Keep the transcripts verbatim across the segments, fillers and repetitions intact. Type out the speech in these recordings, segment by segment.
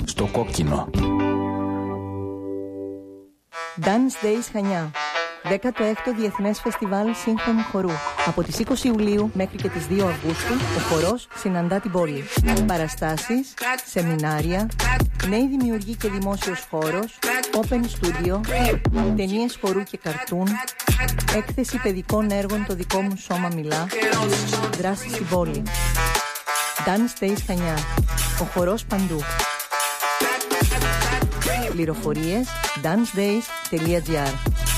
στο κόκκινο. Dance Days Χανιά. δέκατο έκτο Διεθνές Φεστιβάλ Σύγχρονου Χορού. Από τις είκοσι Ιουλίου μέχρι και τις δύο Αυγούστου, ο χορός συναντά την πόλη. Παραστάσεις, σεμινάρια, νέοι δημιουργοί και δημόσιος χώρος, open studio, ταινίες χορού και καρτούν, έκθεση παιδικών έργων «Το δικό μου σώμα μιλά», δράση στην πόλη. Dance Days Χανιά. Ο χορός παντού. Πληροφορίες dance days τελεία gr.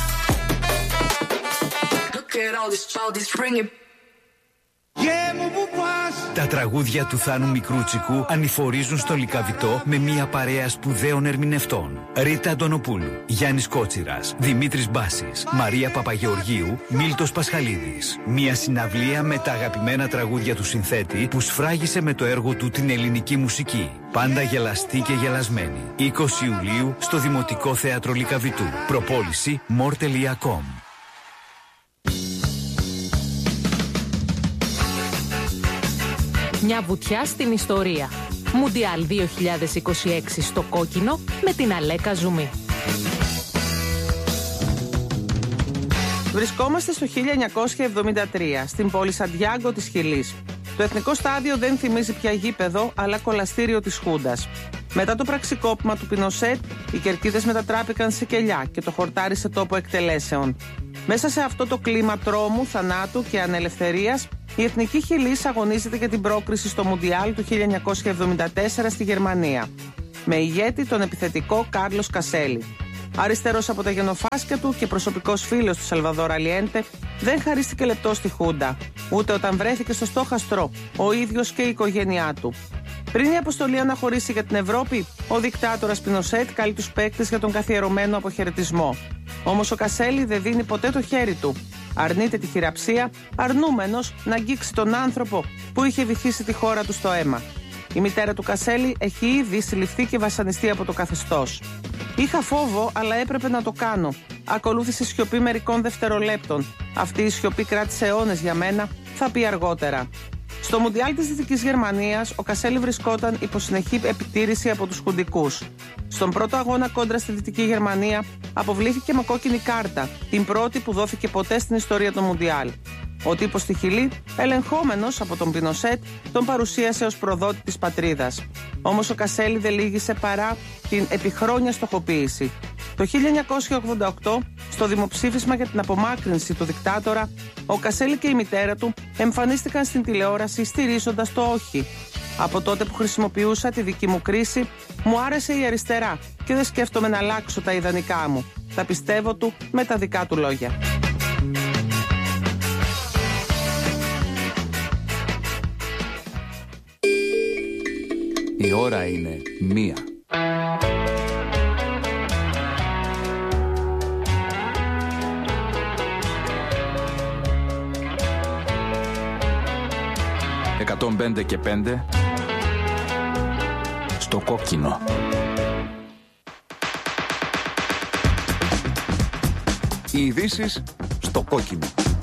Τα τραγούδια του Θάνου Μικρούτσικου ανηφορίζουν στο Λυκαβητό με μια παρέα σπουδαίων ερμηνευτών. Ρίτα Αντωνοπούλου, Γιάννης Κότσιρας, Δημήτρης Μπάσης, Μαρία Παπαγεωργίου, Μίλτος Πασχαλίδης. Μια συναυλία με τα αγαπημένα τραγούδια του συνθέτη που σφράγισε με το έργο του την ελληνική μουσική. Πάντα γελαστή και γελασμένη. είκοσι Ιουλίου στο Δημοτικό Θέατρο Λυκαβητού. Προπόληση more τελεία com. Μια βουτιά στην ιστορία. Μουντιάλ δύο χιλιάδες είκοσι έξι στο κόκκινο με την Αλέκα Ζουμί. Βρισκόμαστε στο χίλια εννιακόσια εβδομήντα τρία, στην πόλη Σαντιάγκο της Χιλής. Το εθνικό στάδιο δεν θυμίζει πια γήπεδο, αλλά κολαστήριο της Χούντας. Μετά το πραξικόπημα του Πινοσέτ, οι κερκίδες μετατράπηκαν σε κελιά και το χορτάρι σε τόπο εκτελέσεων. Μέσα σε αυτό το κλίμα τρόμου, θανάτου και ανελευθερίας, η Εθνική Χιλής αγωνίζεται για την πρόκριση στο Μουντιάλ του χίλια εννιακόσια εβδομήντα τέσσερα στη Γερμανία. Με ηγέτη τον επιθετικό Κάρλος Κασέλη. Αριστερός από τα γενοφάσκια του και προσωπικός φίλος του Σαλβαδόρ Αλιέντε, δεν χαρίστηκε λεπτό στη Χούντα, ούτε όταν βρέθηκε στο στόχαστρο ο ίδιος και η οικογένειά του. Πριν η αποστολή αναχωρήσει για την Ευρώπη, ο δικτάτορας Πινοσέτ καλεί τους παίκτες για τον καθιερωμένο αποχαιρετισμό. Όμως ο Κασέλη δεν δίνει ποτέ το χέρι του. Αρνείται τη χειραψία, αρνούμενος να αγγίξει τον άνθρωπο που είχε βυθίσει τη χώρα του στο αίμα. Η μητέρα του Κασέλη έχει ήδη συλληφθεί και βασανιστεί από το καθεστώς. Είχα φόβο, αλλά έπρεπε να το κάνω. Ακολούθησε σιωπή μερικών δευτερολέπτων. Αυτή η σιωπή κράτησε αιώνες για μένα, θα πει αργότερα. Στο Μουντιάλ της Δυτικής Γερμανίας, ο Κασέλη βρισκόταν υπό συνεχή επιτήρηση από τους χουντικούς. Στον πρώτο αγώνα κόντρα στη Δυτική Γερμανία, αποβλήθηκε με κόκκινη κάρτα, την πρώτη που δόθηκε ποτέ στην ιστορία των Μουντιάλ. Ο τύπος στη Χιλή, ελεγχόμενος από τον Πινοσέτ, τον παρουσίασε ως προδότη της πατρίδας. Όμως ο Κασέλη δεν λύγησε παρά την επιχρόνια στοχοποίηση. Το χίλια εννιακόσια ογδόντα οκτώ, στο δημοψήφισμα για την απομάκρυνση του δικτάτορα, ο Κασέλη και η μητέρα του εμφανίστηκαν στην τηλεόραση στηρίζοντας το όχι. Από τότε που χρησιμοποιούσα τη δική μου κρίση, μου άρεσε η αριστερά και δεν σκέφτομαι να αλλάξω τα ιδανικά μου. Τα πιστεύω του με τα δικά του λόγια. Η ώρα είναι μία. εκατόν πέντε και πέντε στο κόκκινο. Οι ειδήσεις στο κόκκινο.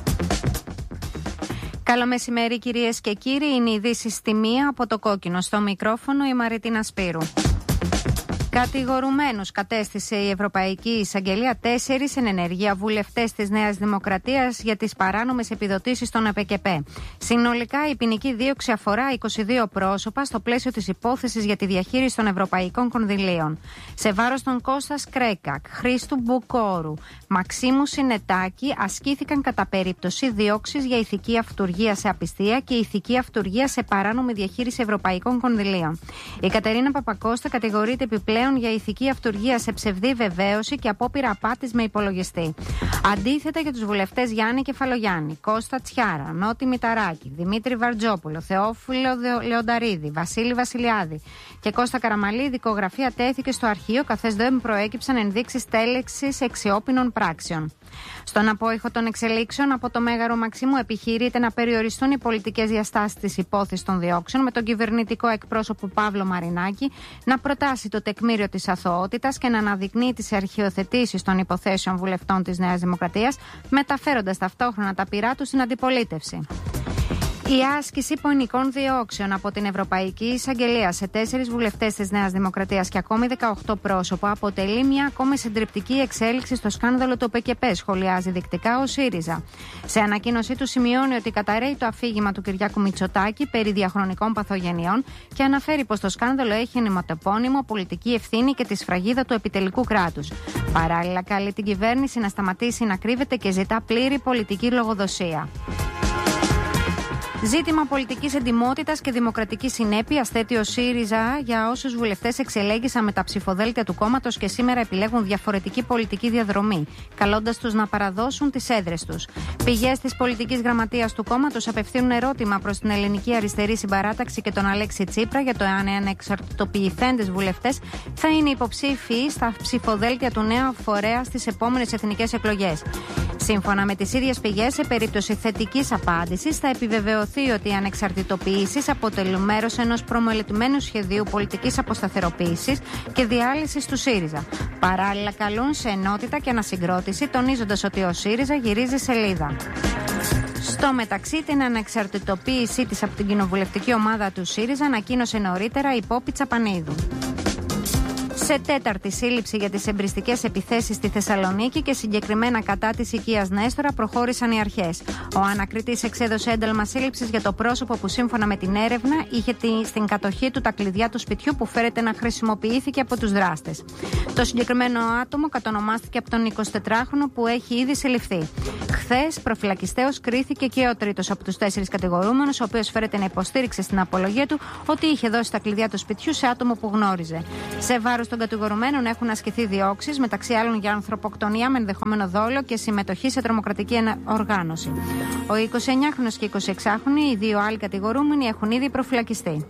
Καλό μεσημέρι κυρίες και κύριοι, είναι οι ειδήσεις στη μία από το κόκκινο. Στο μικρόφωνο η Μαριτίνα Σπύρου. Κατηγορουμένους κατέστησε η Ευρωπαϊκή Εισαγγελία τέσσερις εν ενεργεία βουλευτές της Νέας Δημοκρατίας για τις παράνομες επιδοτήσεις των ΕΠΕΚΕΠΕ. Συνολικά η ποινική δίωξη αφορά είκοσι δύο πρόσωπα στο πλαίσιο της υπόθεσης για τη διαχείριση των ευρωπαϊκών κονδυλίων. Σε βάρος των Κώστα Κρέκακ, Χρήστου Μπουκόρου, Μαξίμου Συνετάκη ασκήθηκαν κατά περίπτωση διώξεις για ηθική αυτουργία σε απιστία και ηθική αυτουργία σε παράνομη διαχείριση ευρωπαϊκών κονδυλίων. Η Κατερίνα Παπακώστα κατηγορείται επιπλέον για ηθική αυτουργία σε ψευδή βεβαίωση και απόπειρα απάτης με υπολογιστή. Αντίθετα για τους βουλευτές Γιάννη Κεφαλογιάννη, Κώστα Τσιάρα, Νότι Μηταράκη, Δημήτρη Βαρτζόπουλο, Θεόφιλο Λεονταρίδη, Βασίλη Βασιλιάδη και Κώστα Καραμαλή, η δικογραφία τέθηκε στο αρχείο καθώς δεν προέκυψαν ενδείξεις τέλεξης εξιόπινων πράξεων. Στον απόϊχο των εξελίξεων από το Μέγαρο Μαξίμου επιχειρείται να περιοριστούν οι πολιτικές διαστάσεις της υπόθεσης των διώξεων, με τον κυβερνητικό εκπρόσωπο Παύλο Μαρινάκη να προτάσει το τεκμήριο της αθωότητας και να αναδεικνύει τις αρχιοθετήσεις των υποθέσεων βουλευτών της Νέας Δημοκρατίας, μεταφέροντας ταυτόχρονα τα πειρά του στην αντιπολίτευση. Η άσκηση ποινικών διώξεων από την Ευρωπαϊκή Εισαγγελία σε τέσσερις βουλευτές της Νέας Δημοκρατίας και ακόμη δεκαοκτώ πρόσωπα αποτελεί μια ακόμη συντριπτική εξέλιξη στο σκάνδαλο του ΠΚΠ, σχολιάζει δεικτικά ο ΣΥΡΙΖΑ. Σε ανακοίνωσή του σημειώνει ότι καταρρέει το αφήγημα του Κυριάκου Μητσοτάκη περί διαχρονικών παθογενειών και αναφέρει πως το σκάνδαλο έχει ενηματεπώνυμο πολιτική ευθύνη και τη σφραγίδα του επιτελικού κράτους. Παράλληλα, καλεί την κυβέρνηση να σταματήσει να κρύβεται και ζητά πλήρη πολιτική λογοδοσία. Ζήτημα πολιτικής εντιμότητας και δημοκρατικής συνέπειας θέτει ο ΣΥΡΙΖΑ για όσους βουλευτές εξελέγησαν με τα ψηφοδέλτια του κόμματος και σήμερα επιλέγουν διαφορετική πολιτική διαδρομή, καλώντας τους να παραδώσουν τις έδρες τους. Πηγές της πολιτικής γραμματείας του κόμματος απευθύνουν ερώτημα προς την Ελληνική Αριστερή Συμπαράταξη και τον Αλέξη Τσίπρα για το εάν οι ανεξαρτητοποιηθέντες βουλευτές θα είναι υποψήφιοι στα ψηφοδέλτια του νέου φορέα στις επόμενες εθνικές εκλογές. Σύμφωνα με τις ίδιες πηγές, σε περίπτωση θετικής απάντησης θα επιβεβαιωθεί ότι οι ανεξαρτητοποιήσεις αποτελούν μέρος ενός προμελετημένου σχεδίου πολιτικής αποσταθεροποίησης και διάλυσης του ΣΥΡΙΖΑ. Παράλληλα, καλούν σε ενότητα και ανασυγκρότηση, τονίζοντας ότι ο ΣΥΡΙΖΑ γυρίζει σελίδα. Στο μεταξύ, την ανεξαρτητοποίησή της από την κοινοβουλευτική ομάδα του ΣΥΡΙΖΑ ανακοίνωσε νωρίτερα η Πόπη Τσαπανίδου. Σε τέταρτη σύλληψη για τις εμπριστικές επιθέσεις στη Θεσσαλονίκη και συγκεκριμένα κατά της οικίας Νέστορα προχώρησαν οι αρχές. Ο ανακριτής εξέδωσε ένταλμα σύλληψης για το πρόσωπο που σύμφωνα με την έρευνα είχε στην κατοχή του τα κλειδιά του σπιτιού που φέρεται να χρησιμοποιήθηκε από τους δράστες. Το συγκεκριμένο άτομο κατονομάστηκε από τον εικοσιτετράχρονο που έχει ήδη συλληφθεί. Χθες, προφυλακιστέως κρίθηκε και ο τρίτος από τους τέσσερις κατηγορούμενους, ο οποίος φέρεται να υποστήριξε στην απολογία του ότι είχε δώσει τα κλειδιά του σπιτιού σε άτομο που γνώριζε. Σε βάρος των κατηγορουμένων έχουν ασκηθεί διώξεις, μεταξύ άλλων για ανθρωποκτονία με ενδεχόμενο δόλο και συμμετοχή σε τρομοκρατική οργάνωση. Ο εικοσιεννιάχρονος και εικοσιεξάχρονοι, οι δύο άλλοι κατηγορούμενοι, έχουν ήδη προφυλακιστεί.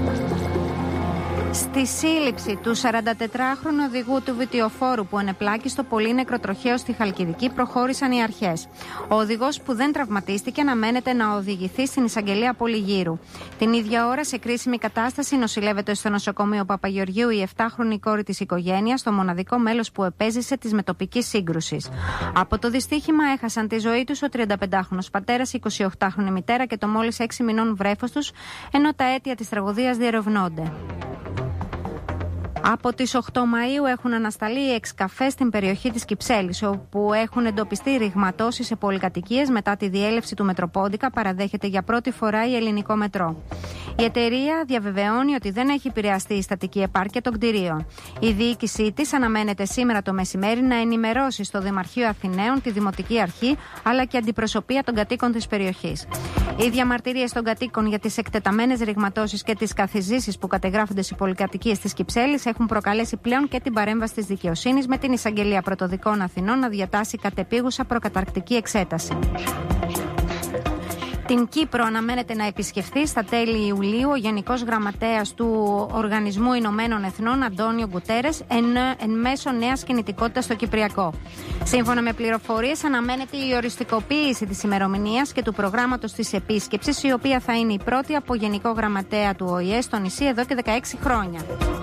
Στη σύλληψη του σαραντατετράχρονου οδηγού του βιτιοφόρου που ενεπλάκη στο πολύνεκρο τροχαίο στη Χαλκιδική προχώρησαν οι αρχές. Ο οδηγός που δεν τραυματίστηκε αναμένεται να οδηγηθεί στην εισαγγελία Πολυγύρου. Την ίδια ώρα, σε κρίσιμη κατάσταση, νοσηλεύεται στο νοσοκομείο Παπαγεωργίου η επτάχρονη κόρη της οικογένειας, το μοναδικό μέλος που επέζησε της μετοπικής σύγκρουσης. Από το δυστύχημα έχασαν τη ζωή τους ο τριανταπεντάχρονος πατέρας, η εικοσιοκτάχρονη μητέρα και το μόλις έξι μηνών βρέφος τους, ενώ τα αίτια της τραγωδίας διερευνώνται. Από τις οκτώ Μαΐου έχουν ανασταλεί έξι καφές στην περιοχή της Κυψέλης, όπου έχουν εντοπιστεί ρηγματώσεις σε πολυκατοικίες μετά τη διέλευση του Μετροπόντικα, παραδέχεται για πρώτη φορά η Ελληνικό Μετρό. Η εταιρεία διαβεβαιώνει ότι δεν έχει επηρεαστεί η στατική επάρκεια των κτηρίων. Η διοίκησή της αναμένεται σήμερα το μεσημέρι να ενημερώσει στο Δημαρχείο Αθηναίων, τη Δημοτική Αρχή αλλά και αντιπροσωπεία των κατοίκων της περιοχής. Οι διαμαρτυρίες των κατοίκων για τις εκτεταμένες ρηγματώσεις και τις καθιζήσεις που κατεγράφονται στις πολυκατοικίες της Κυψέλης έχουν προκαλέσει πλέον και την παρέμβαση της δικαιοσύνης, με την Εισαγγελία Πρωτοδικών Αθηνών να διατάσει κατεπίγουσα προκαταρκτική εξέταση. Την Κύπρο αναμένεται να επισκεφθεί στα τέλη Ιουλίου ο Γενικός Γραμματέας του Οργανισμού Ηνωμένων Εθνών, Αντώνιο Γκουτέρες, εν, εν μέσω νέας κινητικότητας στο Κυπριακό. Σύμφωνα με πληροφορίες, αναμένεται η οριστικοποίηση της ημερομηνίας και του προγράμματος της επίσκεψης, η οποία θα είναι η πρώτη από Γενικό Γραμματέα του Ο Η Ε στο νησί εδώ και δεκαέξι χρόνια.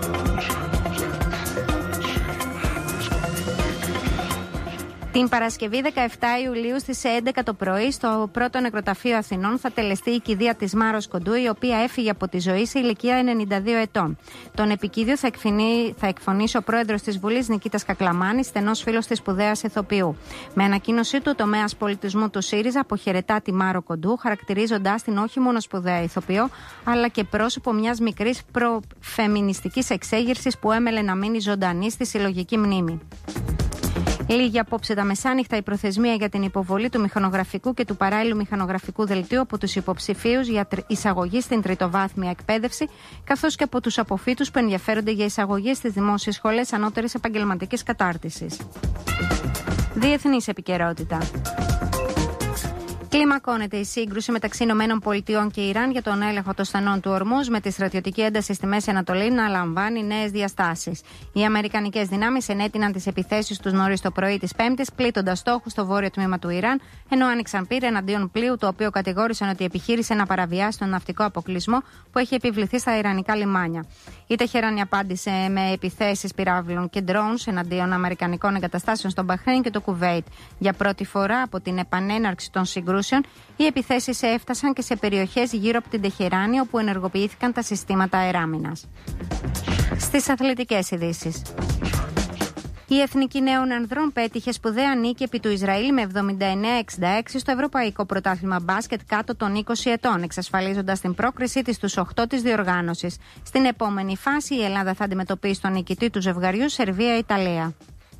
Την Παρασκευή δεκαεπτά Ιουλίου στις έντεκα το πρωί στο πρώτο νεκροταφείο Αθηνών θα τελεστεί η κηδεία της Μάρος Κοντού, η οποία έφυγε από τη ζωή σε ηλικία ενενήντα δύο ετών. Τον επικίδιο θα, εκφυνεί, θα εκφωνήσει ο πρόεδρος της Βουλής Νικήτας Κακλαμάνης, στενός φίλος της σπουδαίας ηθοποιού. Με ανακοίνωσή του, ο τομέας πολιτισμού του ΣΥΡΙΖΑ αποχαιρετά τη Μάρο Κοντού, χαρακτηρίζοντάς την όχι μόνο σπουδαία ηθοποιό, αλλά και πρόσωπο μιας μικρής προφεμινιστικής εξέγερσης που έμελε να μείνει ζωντανή στη συλλογική μνήμη. Λίγη απόψε τα μεσάνυχτα η προθεσμία για την υποβολή του μηχανογραφικού και του παράλληλου μηχανογραφικού δελτίου από τους υποψηφίους για εισαγωγή στην τριτοβάθμια εκπαίδευση, καθώς και από τους αποφύτους που ενδιαφέρονται για εισαγωγή στις δημόσιες σχολές ανώτερης επαγγελματικής κατάρτισης. Διεθνής επικαιρότητα. Κλιμακώνεται η σύγκρουση μεταξύ ΗΠΑ και Ιράν για τον έλεγχο των στενών του Ορμούζ, με τη στρατιωτική ένταση στη Μέση Ανατολή να λαμβάνει νέες διαστάσεις. Οι αμερικανικές δυνάμεις ενέτειναν τις επιθέσεις τους νωρίς το πρωί της Πέμπτης, πλήττοντας στόχους στο βόρειο τμήμα του Ιράν, ενώ άνοιξαν πύρα εναντίον πλοίου, το οποίο κατηγόρησαν ότι επιχείρησε να παραβιάσει τον ναυτικό αποκλεισμό που έχει επιβληθεί στα ιρανικά λιμάνια. Η Τεχεράνη απάντησε με επιθέσεις πυράβλων και drones εναντίον αμερικανικών εγκαταστάσεων στο Μπαχρέιν και το Κουβέιτ. Για πρώτη φορά από την επανέναρξη των συγκρούσεων, οι επιθέσεις έφτασαν και σε περιοχές γύρω από την Τεχεράνη, όπου ενεργοποιήθηκαν τα συστήματα αεράμινας. Στις αθλητικές ειδήσεις. Η Εθνική Νέων Ανδρών πέτυχε σπουδαία νίκη επί του Ισραήλ με εβδομήντα εννέα εξήντα έξι στο Ευρωπαϊκό Πρωτάθλημα Μπάσκετ κάτω των είκοσι ετών, εξασφαλίζοντας την πρόκρισή της στους οκτώ της διοργάνωσης. Στην επόμενη φάση η Ελλάδα θα αντιμετωπίσει τον νικητή του ζευγαριού Σερβία-Ιταλία.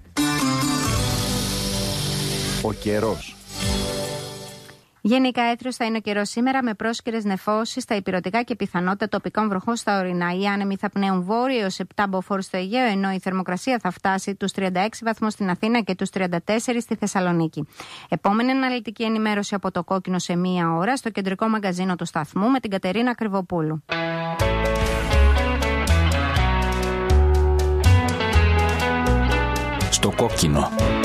Ο καιρός. Γενικά έθριος θα είναι ο καιρός σήμερα, με πρόσκαιρες νεφώσεις στα ηπειρωτικά και πιθανότητα τοπικών βροχών στα ορεινά. Οι άνεμοι θα πνέουν βόρειο έως επτά μποφόρ στο Αιγαίο, ενώ η θερμοκρασία θα φτάσει τους τριάντα έξι βαθμούς στην Αθήνα και τους τριάντα τέσσερα στη Θεσσαλονίκη. Επόμενη αναλυτική ενημέρωση από το Κόκκινο σε μία ώρα στο κεντρικό μαγκαζίνο του σταθμού με την Κατερίνα Κρυβοπούλου. Στο Κόκκινο.